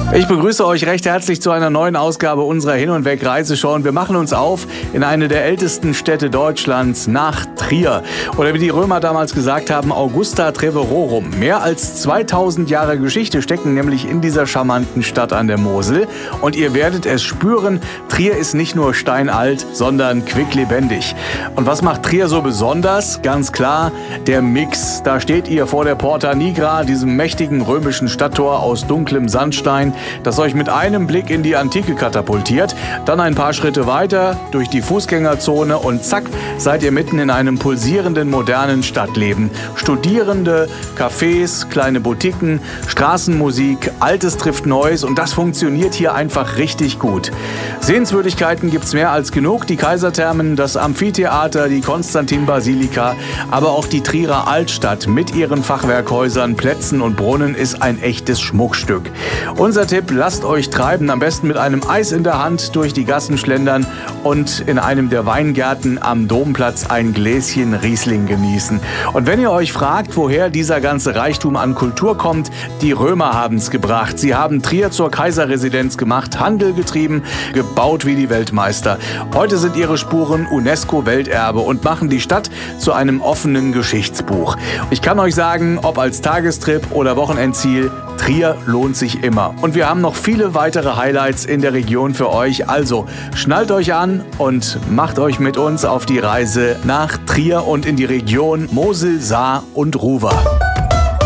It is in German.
Ich begrüße euch recht herzlich zu einer neuen Ausgabe unserer Hin- und Weg-Reiseshow. Und wir machen uns auf in eine der ältesten Städte Deutschlands, nach Trier. Oder wie die Römer damals gesagt haben, Augusta Treverorum. Mehr als 2000 Jahre Geschichte stecken nämlich in dieser charmanten Stadt an der Mosel. Und ihr werdet es spüren, Trier ist nicht nur steinalt, sondern quicklebendig. Und was macht Trier so besonders? Ganz klar, der Mix. Da steht ihr vor der Porta Nigra, diesem mächtigen römischen Stadttor aus dunklem Sandstein, das euch mit einem Blick in die Antike katapultiert. Dann ein paar Schritte weiter durch die Fußgängerzone und zack, seid ihr mitten in einem pulsierenden, modernen Stadtleben. Studierende, Cafés, kleine Boutiquen, Straßenmusik, Altes trifft Neues und das funktioniert hier einfach richtig gut. Sehenswürdigkeiten gibt's mehr als genug. Die Kaiserthermen, das Amphitheater, die Konstantin-Basilika, aber auch die Trierer Altstadt mit ihren Fachwerkhäusern, Plätzen und Brunnen ist ein echtes Schmuckstück. Unser Tipp, lasst euch treiben, am besten mit einem Eis in der Hand durch die Gassen schlendern und in einem der Weingärten am Domplatz ein Gläschen Riesling genießen. Und wenn ihr euch fragt, woher dieser ganze Reichtum an Kultur kommt, die Römer haben's gebracht. Sie haben Trier zur Kaiserresidenz gemacht, Handel getrieben, gebaut wie die Weltmeister. Heute sind ihre Spuren UNESCO-Welterbe und machen die Stadt zu einem offenen Geschichtsbuch. Ich kann euch sagen, ob als Tagestrip oder Wochenendziel, Trier lohnt sich immer. Und wir haben noch viele weitere Highlights in der Region für euch. Also schnallt euch an und macht euch mit uns auf die Reise nach Trier und in die Region Mosel, Saar und Ruwer.